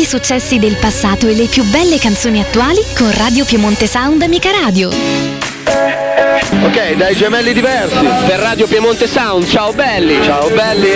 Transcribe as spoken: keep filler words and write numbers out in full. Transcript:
successi del passato e le più belle canzoni attuali con Radio Piemonte Sound Amica Radio. Ok, dai gemelli diversi. Per Radio Piemonte Sound, ciao belli. Ciao belli.